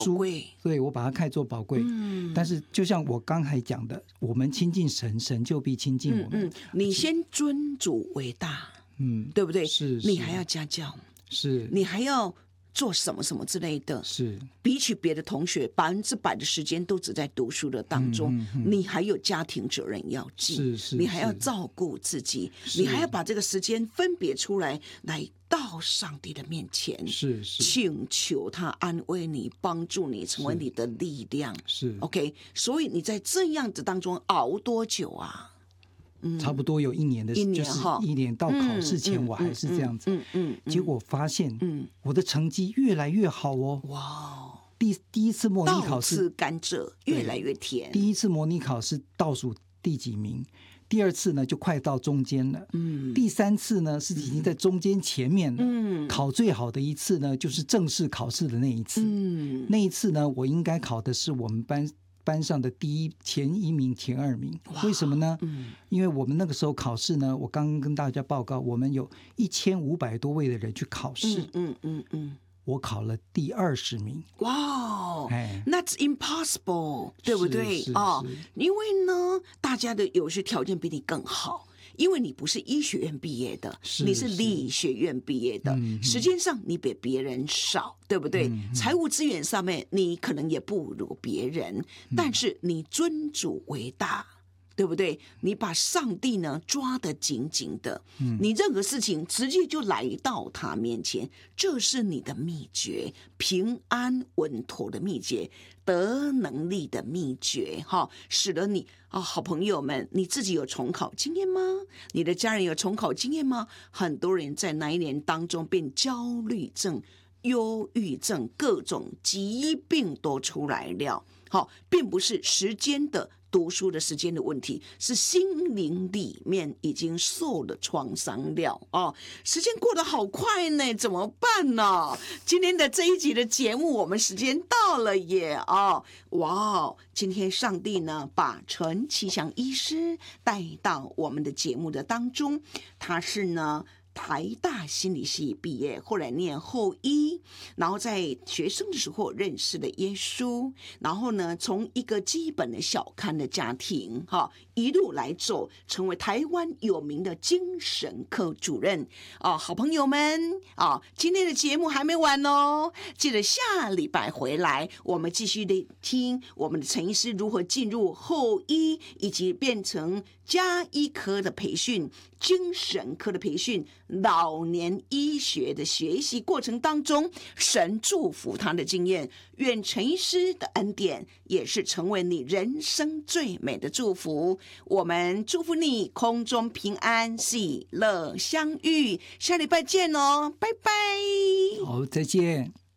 贵， 对，我把它看作宝贵。但是就像我刚才讲的，我们亲近神，神就必亲近我们。 你先尊主为大，对不对？ 是， 你还要家教， 是， 你还要做什么什么之类的， 是。 比起别的同学100%的时间都只在读书的当中，你还有家庭责任要尽， 是， 你还要照顾自己，你还要把这个时间分别出来到上帝的面前， 是请求他安慰你，帮助你，成为你的力量。 是 OK， 所以你在这样子当中熬多久啊？ 差不多有1年的，就是1年到考试前，我还是这样子。结果发现，我的成绩越来越好哦。 哇！ 第一次模拟考试， 倒吃甘蔗越来越甜。 第一次模拟考试倒数第几名？第2次呢，就快到中间了。第3次呢，是已经在中间前面了。考最好的一次呢，就是正式考试的那一次。那一次呢，我应该考的是我们班上的前1名、前2名。为什么呢？因为我们那个时候考试呢，我刚刚跟大家报告，我们有1500多位的人去考试。我考了第20名。 哇、That's impossible， 对不对？因为呢，大家的有些条件比你更好。因为你不是医学院毕业的，你是理学院毕业的，时间上你比别人少，对不对？财务资源上面你可能也不如别人，但是你尊主为大，对不对？你把上帝呢抓得紧紧的，你任何事情直接就来到他面前，这是你的秘诀，平安稳妥的秘诀，得能力的秘诀，使得你好朋友们，你自己有重考经验吗？你的家人有重考经验吗？很多人在那一年当中变焦虑症、忧郁症，各种疾病都出来了。并不是时间的读书的时间的问题，是心灵里面已经受了创伤了时间过得好快呢，怎么办呢？今天的这一集的节目，我们时间到了耶哇！今天上帝呢，把陈其祥医师带到我们的节目的当中，他是呢台大心理系毕业，后来念后医，然后在学生的时候认识了耶稣，然后呢，从一个基本的小康的家庭一路来走，成为台湾有名的精神科主任好朋友们今天的节目还没完哦，记得下礼拜回来，我们继续的听我们的陈医师如何进入后医，以及变成家医科的培训、精神科的培训、老年医学的学习过程当中，神祝福他的经验，愿陈医师的恩典也是成为你人生最美的祝福。我们祝福你空中平安，喜乐相遇，下礼拜见哦，拜拜。 好，再见。